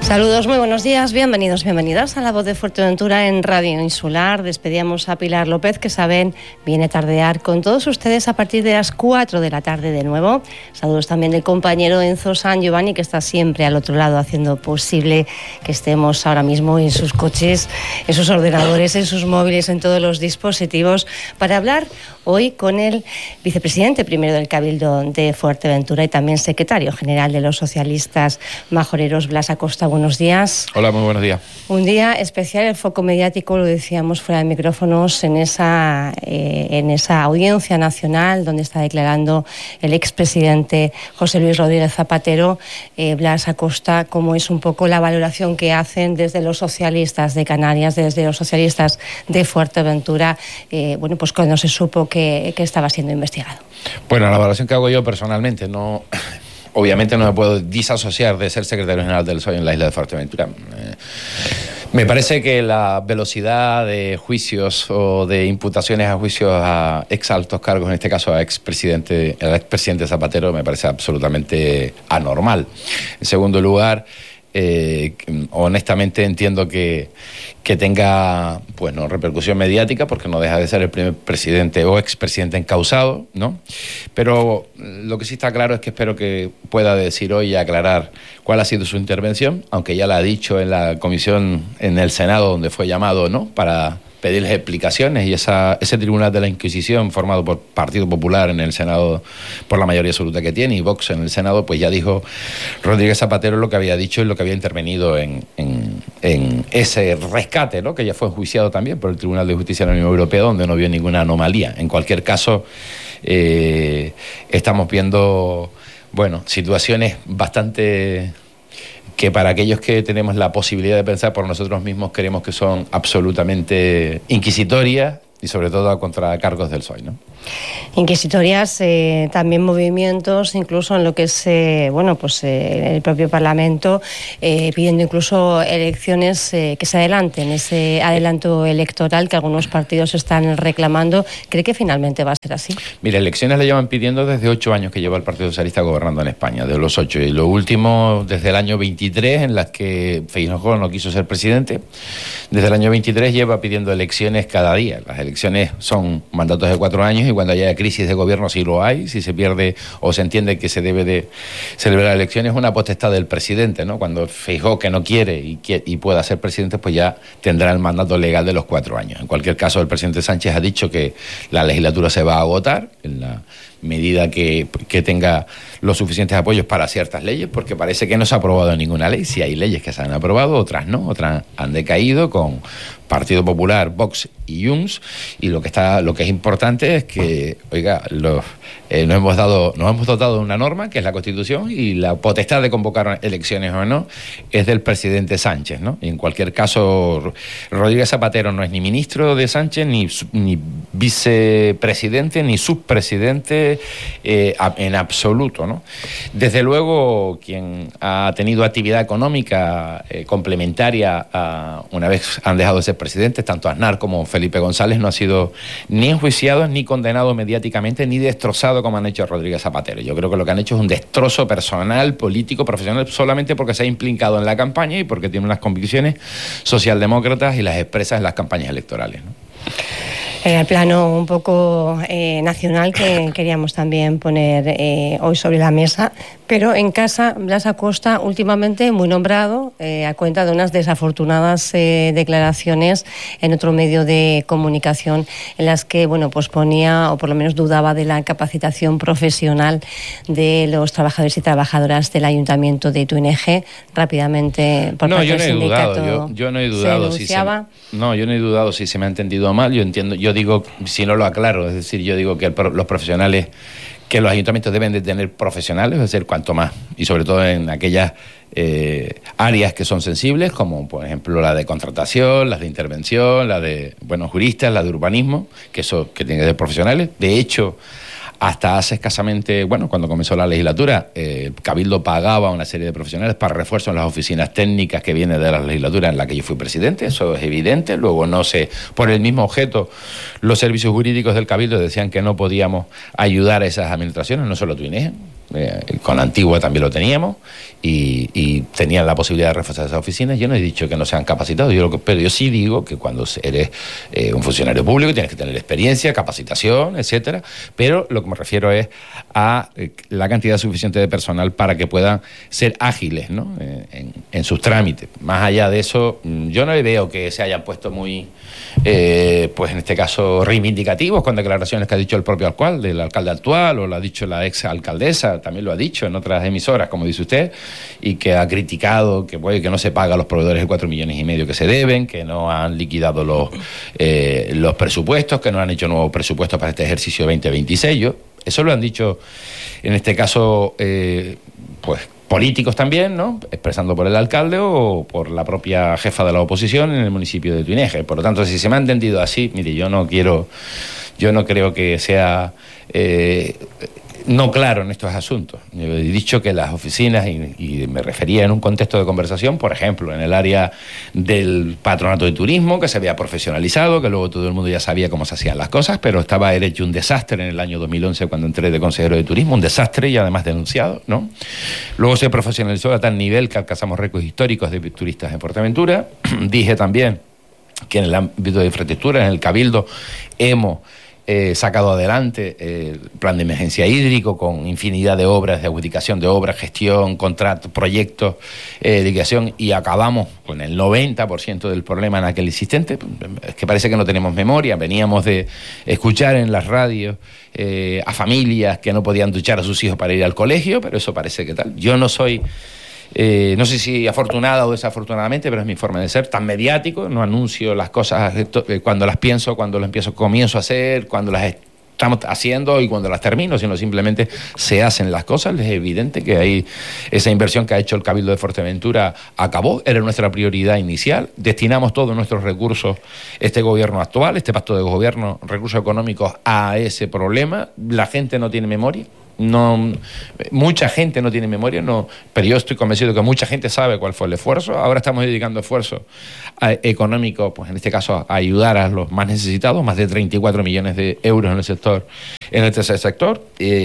Saludos, muy buenos días, bienvenidos, bienvenidas a La Voz de Fuerteventura en Radio Insular. Despedíamos a Pilar López, que saben, viene a tardear con todos ustedes a partir de las 4 de la tarde de nuevo. Saludos también del compañero Enzo San Giovanni, que está siempre al otro lado haciendo posible que estemos ahora mismo en sus coches, en sus ordenadores, en sus móviles, en todos los dispositivos, para hablar hoy con el vicepresidente primero del Cabildo de Fuerteventura y también secretario general de los socialistas majoreros, Blas Acosta. Buenos días. Hola, muy buenos días. Un día especial, el foco mediático, lo decíamos fuera de micrófonos, en esa audiencia nacional donde está declarando el expresidente José Luis Rodríguez Zapatero. Blas Acosta, ¿cómo es un poco la valoración que hacen desde los socialistas de Canarias, desde los socialistas de Fuerteventura, pues cuando se supo que estaba siendo investigado? Bueno, la valoración que hago yo personalmente, obviamente no me puedo disasociar de ser secretario general del PSOE en la isla de Fuerteventura. Me parece que la velocidad de juicios o de imputaciones a juicios a ex altos cargos, en este caso al expresidente Zapatero, me parece absolutamente anormal. En segundo lugar, honestamente entiendo que tenga repercusión mediática, porque no deja de ser el primer presidente o expresidente encausado, ¿no? Pero lo que sí está claro es que espero que pueda decir hoy y aclarar cuál ha sido su intervención, aunque ya la ha dicho en la comisión en el Senado, donde fue llamado, ¿no?, para pedirles explicaciones, y ese tribunal de la Inquisición formado por Partido Popular en el Senado por la mayoría absoluta que tiene y Vox en el Senado, pues ya dijo Rodríguez Zapatero lo que había dicho y lo que había intervenido en ese rescate, ¿no?, que ya fue enjuiciado también por el Tribunal de Justicia de la Unión Europea, donde no vio ninguna anomalía. En cualquier caso, estamos viendo situaciones bastante que para aquellos que tenemos la posibilidad de pensar por nosotros mismos creemos que son absolutamente inquisitorias y sobre todo contra cargos del PSOE, ¿no? Inquisitorias, también movimientos, incluso en lo que es el propio Parlamento, pidiendo incluso elecciones que se adelanten, ese adelanto electoral que algunos partidos están reclamando. ¿Cree que finalmente va a ser así? Mira, elecciones le llevan pidiendo desde 8 años que lleva el Partido Socialista gobernando en España, de los 8, y lo último desde el año 23, en las que Feijóo no quiso ser presidente. Desde el año 23 lleva pidiendo elecciones cada día. Las elecciones son mandatos de 4 años, y cuando haya crisis de gobierno, si lo hay, si se pierde o se entiende que se debe de celebrar elecciones, es una potestad del presidente, ¿no? Cuando Feijóo, que no quiere y pueda ser presidente, pues ya tendrá el mandato legal de los 4 años. En cualquier caso, el presidente Sánchez ha dicho que la legislatura se va a agotar en la medida que tenga los suficientes apoyos para ciertas leyes, porque parece que no se ha aprobado ninguna ley. Si hay leyes que se han aprobado, otras no, otras han decaído con Partido Popular, Vox y Junts, y lo que es importante es que, nos hemos dotado de una norma que es la Constitución, y la potestad de convocar elecciones o no es del presidente Sánchez, ¿no? Y en cualquier caso, Rodríguez Zapatero no es ni ministro de Sánchez, ni vicepresidente, ni subpresidente en absoluto, ¿no? Desde luego, quien ha tenido actividad económica complementaria una vez han dejado de ser presidentes, tanto Aznar como Felipe González, no ha sido ni enjuiciado ni condenado mediáticamente ni destrozado como han hecho a Rodríguez Zapatero. Yo creo que lo que han hecho es un destrozo personal, político, profesional, solamente porque se ha implicado en la campaña y porque tiene unas convicciones socialdemócratas y las expresa en las campañas electorales, ¿no? En el plano un poco nacional, que queríamos también poner hoy sobre la mesa, pero en casa, Blas Acosta, últimamente muy nombrado a cuenta de unas desafortunadas declaraciones en otro medio de comunicación en las que ponía, o por lo menos dudaba, de la capacitación profesional de los trabajadores y trabajadoras del Ayuntamiento de Tuineje. Rápidamente, por parte del sindicato, yo no he dudado si se me ha entendido mal. Yo digo, si no lo aclaro, es decir, yo digo que los profesionales, que los ayuntamientos deben de tener profesionales, es decir, cuanto más, y sobre todo en aquellas áreas que son sensibles, como por ejemplo la de contratación, las de intervención, la de juristas, la de urbanismo, que tienen que ser profesionales. De hecho, hasta hace escasamente, cuando comenzó la legislatura, el Cabildo pagaba a una serie de profesionales para refuerzo en las oficinas técnicas que vienen de la legislatura en la que yo fui presidente. Eso es evidente. Luego, por el mismo objeto, los servicios jurídicos del Cabildo decían que no podíamos ayudar a esas administraciones, no solo Tuineje, con la antigua también lo teníamos, y tenían la posibilidad de reforzar esas oficinas. Yo no he dicho que no sean capacitados, pero yo sí digo que cuando eres un funcionario público tienes que tener experiencia, capacitación, etcétera, pero lo que me refiero es a la cantidad suficiente de personal para que puedan ser ágiles, ¿no? en sus trámites. Más allá de eso, yo no veo que se hayan puesto muy, pues en este caso, reivindicativos con declaraciones que ha dicho el propio alcalde, el alcalde actual, o lo ha dicho la ex alcaldesa, también lo ha dicho en otras emisoras, como dice usted, y que ha criticado que no se paga a los proveedores de 4,5 millones que se deben, que no han liquidado los presupuestos, que no han hecho nuevos presupuestos para este ejercicio 2026. Eso lo han dicho, en este caso, pues políticos también, ¿no? Expresando por el alcalde o por la propia jefa de la oposición en el municipio de Tuineje. Por lo tanto, si se me ha entendido así, mire, yo no creo que sea no claro en estos asuntos. Yo he dicho que las oficinas, y me refería en un contexto de conversación, por ejemplo, en el área del patronato de turismo, que se había profesionalizado, que luego todo el mundo ya sabía cómo se hacían las cosas, pero estaba hecho un desastre en el año 2011 cuando entré de consejero de turismo, un desastre y además denunciado, ¿no? Luego se profesionalizó a tal nivel que alcanzamos récords históricos de turistas en Fuerteventura. Dije también que en el ámbito de infraestructura, en el Cabildo, hemos sacado adelante el plan de emergencia hídrico con infinidad de obras, de adjudicación de obras, gestión, contratos, proyectos de liquidación, y acabamos con el 90% del problema en aquel existente. Es que parece que no tenemos memoria. Veníamos de escuchar en las radios a familias que no podían duchar a sus hijos para ir al colegio, pero eso parece que tal. Yo no soy... no sé si afortunada o desafortunadamente, pero es mi forma de ser, tan mediático. No anuncio las cosas cuando las pienso, cuando las comienzo a hacer, cuando las estamos haciendo y cuando las termino, sino simplemente se hacen las cosas. Es evidente que ahí esa inversión que ha hecho el Cabildo de Fuerteventura acabó, era nuestra prioridad inicial. Destinamos todos nuestros recursos, este gobierno actual, este pacto de gobierno, recursos económicos a ese problema. La gente no tiene memoria. No, mucha gente no tiene memoria, pero yo estoy convencido de que mucha gente sabe cuál fue el esfuerzo. Ahora estamos dedicando esfuerzo económico, pues en este caso a ayudar a los más necesitados, más de 34 millones de euros en el tercer sector,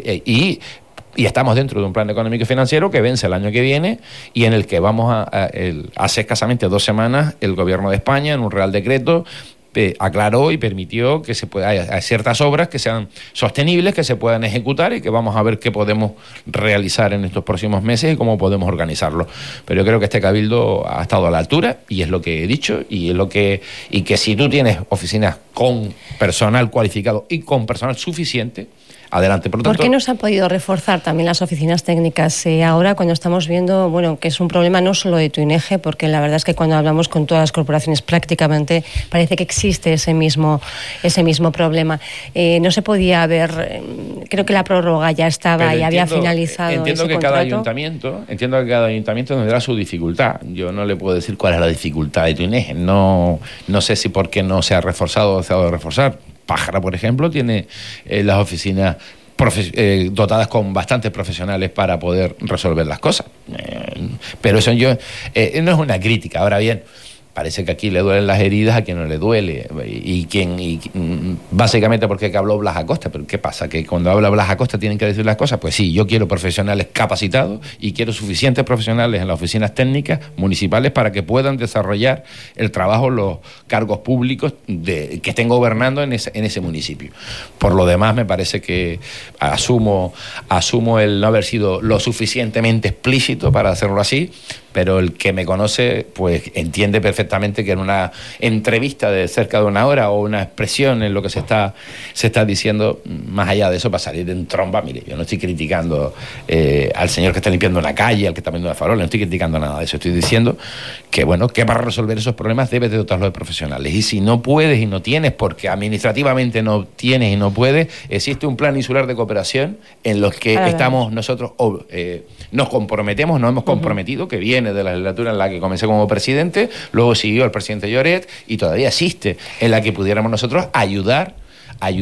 y estamos dentro de un plan económico y financiero que vence el año que viene, y en el que vamos hace escasamente 2 semanas el Gobierno de España, en un Real Decreto, aclaró y permitió que hay ciertas obras que sean sostenibles, que se puedan ejecutar, y que vamos a ver qué podemos realizar en estos próximos meses y cómo podemos organizarlo. Pero yo creo que este Cabildo ha estado a la altura, y es lo que he dicho, y que si tú tienes oficinas con personal cualificado y con personal suficiente, adelante. Por qué no se han podido reforzar también las oficinas técnicas ahora, cuando estamos viendo, que es un problema no solo de Tuineje, porque la verdad es que cuando hablamos con todas las corporaciones prácticamente parece que existe ese mismo problema? No se podía haber, creo que la prórroga ya estaba y había finalizado. Entiendo que cada ayuntamiento tendrá su dificultad. Yo no le puedo decir cuál es la dificultad de Tuineje. No sé si por qué no se ha reforzado o se ha dado de reforzar. Pájara, por ejemplo, tiene las oficinas dotadas con bastantes profesionales para poder resolver las cosas. Pero eso no es una crítica. Ahora bien, parece que aquí le duelen las heridas a quien no le duele, básicamente porque habló Blas Acosta. Pero ¿qué pasa? ¿Que cuando habla Blas Acosta tienen que decir las cosas? Pues sí, yo quiero profesionales capacitados y quiero suficientes profesionales en las oficinas técnicas municipales para que puedan desarrollar el trabajo los cargos públicos que estén gobernando en ese municipio. Por lo demás, me parece que asumo el no haber sido lo suficientemente explícito para hacerlo así, pero el que me conoce pues entiende perfectamente que en una entrevista de cerca de 1 hora o una expresión en lo que se está diciendo, más allá de eso, va a salir en tromba. Mire, yo no estoy criticando al señor que está limpiando una calle, al que está vendiendo una farola, no estoy criticando nada de eso. Estoy diciendo que que para resolver esos problemas debes de dotarlo de profesionales, y si no puedes y no tienes, porque administrativamente no tienes y no puedes, existe un plan insular de cooperación en los que estamos nosotros, nos comprometemos, nos hemos comprometido, que viene de la legislatura en la que comencé como presidente, luego siguió el presidente Lloret, y todavía existe, en la que pudiéramos nosotros ayudar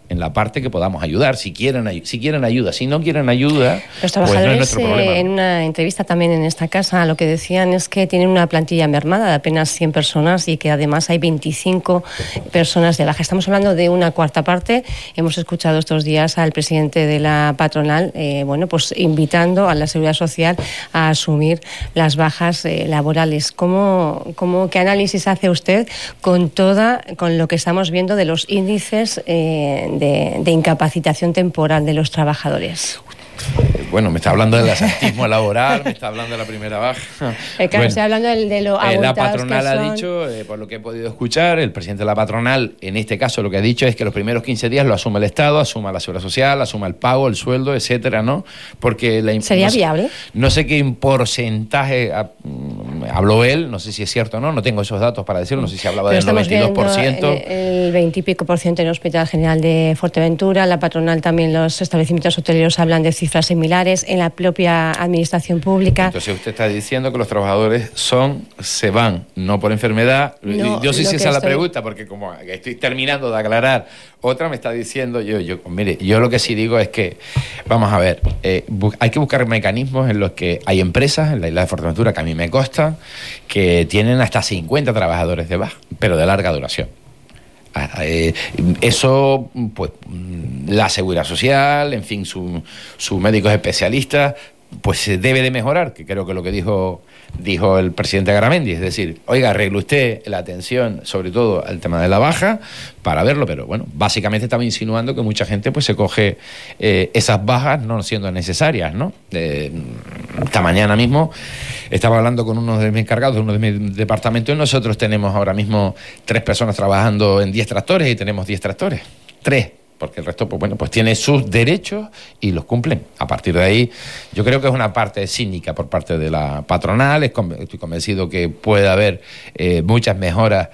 en la parte que podamos ayudar, si quieren ayuda. Si no quieren ayuda, los trabajadores, pues no es nuestro problema. En una entrevista también en esta casa, lo que decían es que tienen una plantilla mermada de apenas 100 personas y que además hay 25 personas de baja. Estamos hablando de una cuarta parte. Hemos escuchado estos días al presidente de la patronal, pues invitando a la Seguridad Social a asumir las bajas laborales. ¿Qué análisis hace usted con lo que estamos viendo de los índices de incapacitación temporal de los trabajadores? Bueno, me está hablando del asentismo laboral, me está hablando de la primera baja. Claro, estoy hablando de lo abultados la patronal que son. ha dicho, por lo que he podido escuchar, el presidente de la patronal, en este caso lo que ha dicho es que los primeros 15 días lo asuma el Estado, asuma la Seguridad Social, asuma el pago, el sueldo, etcétera, ¿no? Porque ¿Sería viable? No sé qué porcentaje habló él, no sé si es cierto o no tengo esos datos para decirlo, no sé si hablaba del 92%. El 20 y pico por ciento en el Hospital General de Fuerteventura, la patronal también, los establecimientos hoteleros hablan de cifras similares, en la propia administración pública. Entonces usted está diciendo que los trabajadores se van, no por enfermedad. No, yo sé si esa es la pregunta, porque como estoy terminando de aclarar otra, me está diciendo, mire, yo lo que sí digo es que, vamos a ver, hay que buscar mecanismos en los que hay empresas, en la isla de Fuerteventura, que a mí me consta, que tienen hasta 50 trabajadores de baja, pero de larga duración. Eso, pues, la Seguridad Social, en fin, sus médicos especialistas, pues se debe de mejorar, que creo que lo que dijo el presidente Garamendi, es decir, oiga, arregle usted la atención, sobre todo al tema de la baja, para verlo, pero bueno, básicamente estaba insinuando que mucha gente pues se coge esas bajas no siendo necesarias, ¿no? Esta mañana mismo estaba hablando con uno de mis encargados de uno de mis departamentos y nosotros tenemos ahora mismo 3 personas trabajando en 10 tractores y tenemos 10 tractores, 3. Porque el resto, pues tiene sus derechos y los cumplen. A partir de ahí, yo creo que es una parte cínica por parte de la patronal. Estoy convencido que puede haber muchas mejoras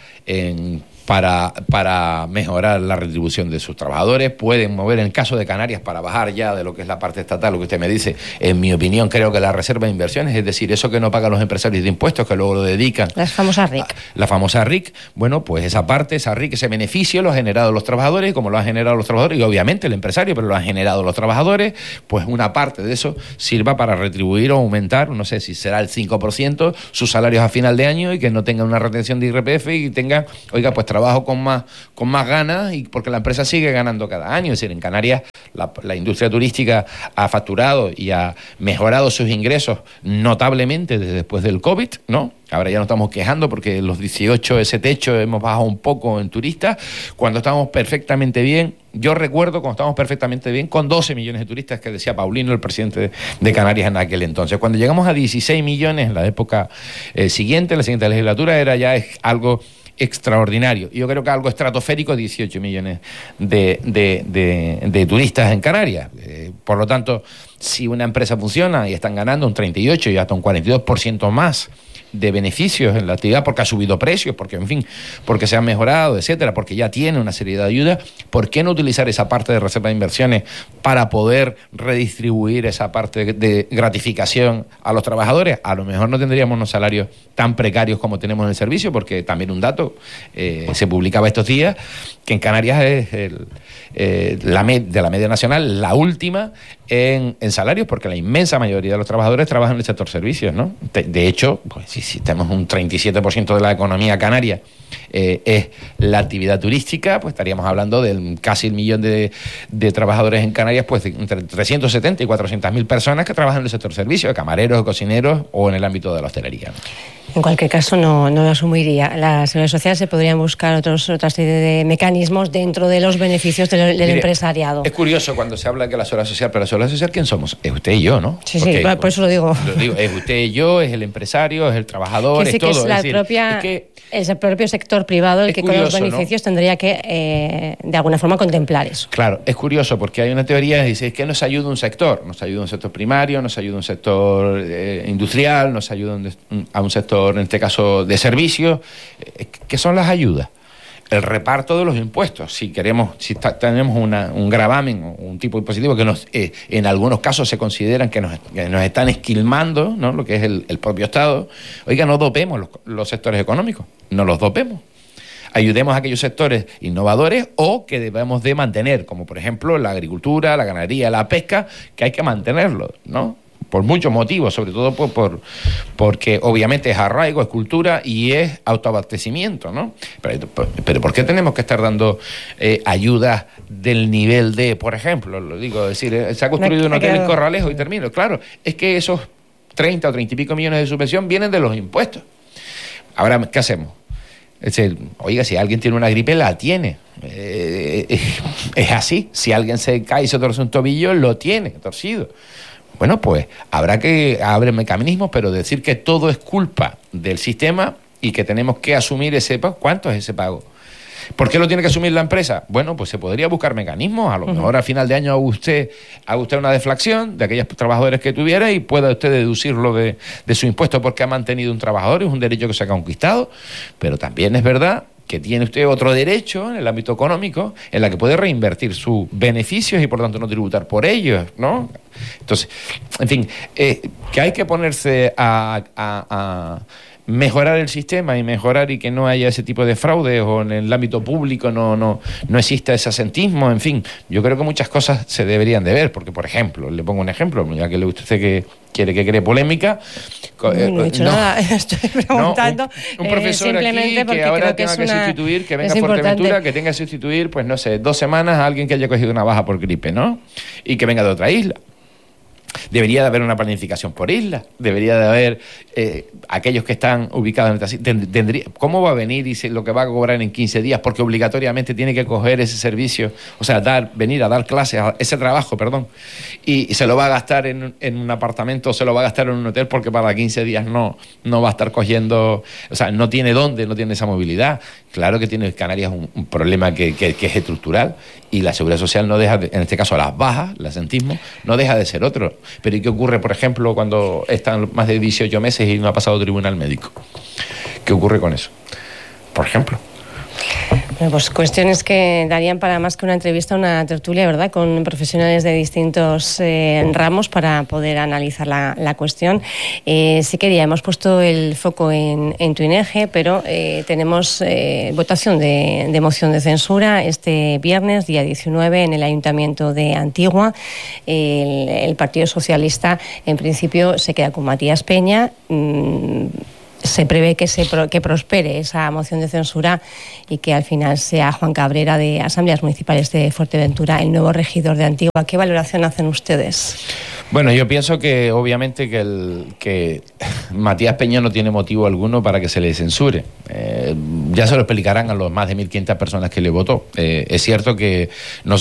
para mejorar la retribución de sus trabajadores. Pueden mover, en el caso de Canarias, para bajar ya de lo que es la parte estatal, lo que usted me dice. En mi opinión, creo que la reserva de inversiones, es decir, eso que no pagan los empresarios de impuestos, que luego lo dedican. Las famosas RIC. La famosa RIC, bueno, pues esa parte, esa RIC, ese beneficio lo han generado los trabajadores, y como lo han generado los trabajadores, y obviamente el empresario, pero lo han generado los trabajadores, pues una parte de eso sirva para retribuir o aumentar, no sé si será el 5%, sus salarios a final de año, y que no tengan una retención de IRPF y tengan, oiga, pues trabajo con más ganas, y porque la empresa sigue ganando cada año. Es decir, en Canarias la industria turística ha facturado y ha mejorado sus ingresos notablemente desde después del COVID, ¿no? Ahora ya no estamos quejando porque los 18, ese techo, hemos bajado un poco en turistas, cuando estábamos perfectamente bien. Yo recuerdo cuando estábamos perfectamente bien con 12 millones de turistas, que decía Paulino, el presidente de Canarias en aquel entonces. Cuando llegamos a 16 millones en la época siguiente, la siguiente legislatura, era ya algo extraordinario. Yo creo que algo estratosférico, 18 millones de turistas en Canarias. Por lo tanto, si una empresa funciona y están ganando un 38 y hasta un 42% más de beneficios en la actividad, porque ha subido precios, porque en fin, porque se han mejorado, etcétera, porque ya tiene una serie de ayudas, ¿por qué no utilizar esa parte de reserva de inversiones para poder redistribuir esa parte de gratificación a los trabajadores? A lo mejor no tendríamos unos salarios tan precarios como tenemos en el servicio, porque también un dato se publicaba estos días, que en Canarias es de la media nacional la última en salarios, porque la inmensa mayoría de los trabajadores trabajan en el sector servicios, ¿no? De hecho, pues si tenemos un 37% de la economía canaria es la actividad turística, pues estaríamos hablando de casi 1 millón de trabajadores en Canarias, pues entre 370 y 400.000 personas que trabajan en el sector servicios, camareros, cocineros o en el ámbito de la hostelería, ¿no? En cualquier caso, no lo asumiría. La Seguridad Social se podrían buscar otra serie de mecanismos dentro de los beneficios del empresariado. Es curioso cuando se habla de que la Seguridad Social, pero la Seguridad Social, ¿quién somos? Es usted y yo, ¿no? Sí, por eso lo digo. Es usted y yo, es el empresario, es el trabajador, es todo. Es el propio sector privado el que curioso, con los beneficios, ¿no?, tendría que, de alguna forma, contemplar eso. Claro, es curioso porque hay una teoría que dice que nos ayuda un sector. Nos ayuda un sector primario, nos ayuda un sector industrial, nos ayuda a un sector, en este caso, de servicios. ¿Qué son las ayudas? El reparto de los impuestos. Si tenemos un gravamen o un tipo impositivo que en algunos casos se consideran que nos están esquilmando, ¿no?, lo que es el propio Estado, oiga, no dopemos los sectores económicos, no los dopemos. ayudemos a aquellos sectores innovadores o que debemos de mantener, como por ejemplo la agricultura, la ganadería, la pesca, que hay que mantenerlo, ¿no? Por muchos motivos, sobre todo porque obviamente es arraigo, es cultura y es autoabastecimiento, ¿no? Pero ¿por qué tenemos que estar dando ayudas del nivel de, por ejemplo, lo digo, decir, se ha construido un hotel en Corralejo y termino? Claro, es que esos 30 o 30 y pico millones de subvención vienen de los impuestos. Ahora, ¿qué hacemos? Es decir, oiga, si alguien tiene una gripe, la tiene. Es así. Si alguien se cae y se torce un tobillo, lo tiene torcido. Bueno, pues habrá que abrir mecanismos, pero decir que todo es culpa del sistema y que tenemos que asumir ese pago. ¿Cuánto es ese pago? ¿Por qué lo tiene que asumir la empresa? Bueno, pues se podría buscar mecanismos. A lo mejor a final de año haga usted una deflación de aquellos trabajadores que tuviera y pueda usted deducirlo de su impuesto porque ha mantenido un trabajador. Es un derecho que se ha conquistado, pero también es verdad que tiene usted otro derecho en el ámbito económico en la que puede reinvertir sus beneficios y por tanto no tributar por ellos, ¿no? Entonces, en fin, que hay que ponerse a mejorar el sistema y mejorar y que no haya ese tipo de fraudes o en el ámbito público no exista ese asentismo, en fin, yo creo que muchas cosas se deberían de ver, porque por ejemplo, le pongo un ejemplo, ya que le gusta usted que quiere que cree polémica. No he dicho nada, estoy preguntando. Un profesor aquí que ahora tenga que sustituir, que venga a Fuerteventura, que tenga que sustituir, pues no sé, 2 semanas a alguien que haya cogido una baja por gripe, ¿no? Y que venga de otra isla. Debería de haber una planificación por isla, debería de haber aquellos que están ubicados en el ¿cómo va a venir y lo que va a cobrar en 15 días? Porque obligatoriamente tiene que coger ese servicio, o sea, venir a dar clases, ese trabajo, perdón, y se lo va a gastar en un apartamento, se lo va a gastar en un hotel porque para 15 días no va a estar cogiendo, o sea, no tiene dónde, no tiene esa movilidad. Claro que tiene Canarias un problema que es estructural y la Seguridad Social no deja, en este caso las bajas, el asentismo, no deja de ser otro. Pero ¿y qué ocurre, por ejemplo, cuando están más de 18 meses y no ha pasado tribunal médico? ¿Qué ocurre con eso? Por ejemplo. Bueno, pues cuestiones que darían para más que una entrevista, una tertulia, ¿verdad?, con profesionales de distintos ramos para poder analizar la cuestión. Sí que ya hemos puesto el foco en tu INEGE, pero tenemos votación de moción de censura este viernes, día 19, en el Ayuntamiento de Antigua. El Partido Socialista, en principio, se queda con Matías Peña. Se prevé que prospere esa moción de censura y que al final sea Juan Cabrera, de Asambleas Municipales de Fuerteventura, el nuevo regidor de Antigua. ¿Qué valoración hacen ustedes? Bueno, yo pienso que obviamente que Matías Peña no tiene motivo alguno para que se le censure. Ya se lo explicarán a los más de 1.500 personas que le votó. Es cierto que no